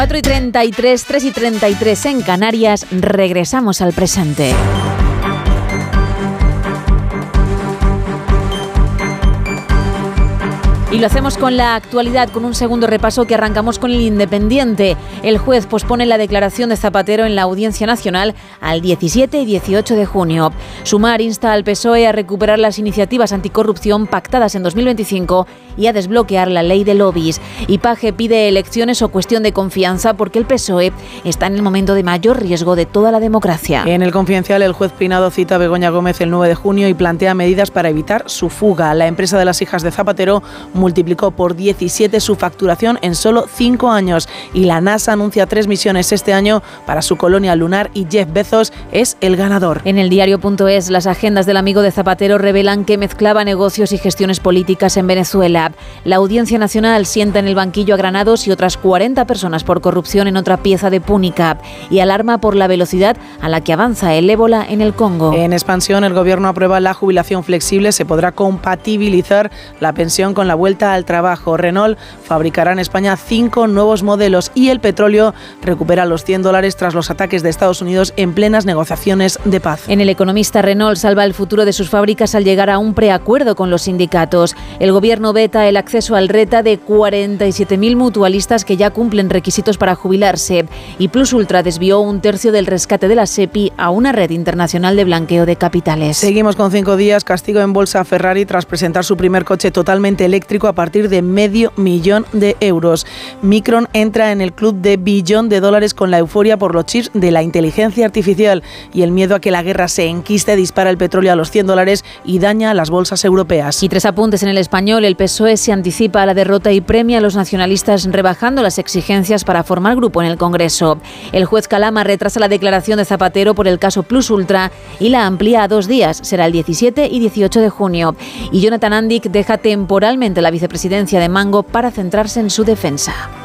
4:33, 3:33 en Canarias, regresamos al presente. Y lo hacemos con la actualidad, con un segundo repaso que arrancamos con El Independiente. El juez pospone la declaración de Zapatero en la Audiencia Nacional al 17 y 18 de junio. Sumar insta al PSOE a recuperar las iniciativas anticorrupción pactadas en 2025 y a desbloquear la ley de lobbies. Y Paje pide elecciones o cuestión de confianza porque el PSOE está en el momento de mayor riesgo de toda la democracia. En El Confidencial, el juez Peinado cita a Begoña Gómez el 9 de junio y plantea medidas para evitar su fuga. La empresa de las hijas de Zapatero multiplicó por 17 su facturación en solo 5 años y la NASA anuncia 3 misiones este año para su colonia lunar y Jeff Bezos es el ganador. En el diario.es, las agendas del amigo de Zapatero revelan que mezclaba negocios y gestiones políticas en Venezuela. La Audiencia Nacional sienta en el banquillo a Granados y otras 40 personas por corrupción en otra pieza de Púnica y alarma por la velocidad a la que avanza el ébola en el Congo. En Expansión, el gobierno aprueba la jubilación flexible, se podrá compatibilizar la pensión con la vuelta al trabajo. Renault fabricará en España 5 nuevos modelos y el petróleo recupera los $100 tras los ataques de Estados Unidos en plenas negociaciones de paz. En El Economista, Renault salva el futuro de sus fábricas al llegar a un preacuerdo con los sindicatos. El gobierno veta el acceso al RETA de 47.000 mutualistas que ya cumplen requisitos para jubilarse y Plus Ultra desvió un tercio del rescate de la SEPI a una red internacional de blanqueo de capitales. Seguimos con 5 días, castigo en bolsa a Ferrari tras presentar su primer coche totalmente eléctrico a partir de €500.000. Micron entra en el club de $1 billón con la euforia por los chips de la inteligencia artificial y el miedo a que la guerra se enquiste dispara el petróleo a los $100 y daña las bolsas europeas. Y 3 apuntes en El Español. El PSOE se anticipa a la derrota y premia a los nacionalistas rebajando las exigencias para formar grupo en el Congreso. El juez Calama retrasa la declaración de Zapatero por el caso Plus Ultra y la amplía a 2 días. Será el 17 y 18 de junio. Y Jonathan Andic deja temporalmente la vicepresidencia de Mango para centrarse en su defensa.